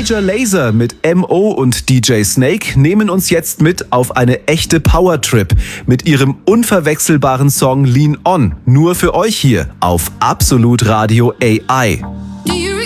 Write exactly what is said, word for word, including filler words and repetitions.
Major Lazer mit M O und D J Snake nehmen uns jetzt mit auf eine echte Powertrip mit ihrem unverwechselbaren Song Lean On. Nur für euch hier auf Absolut Radio A I.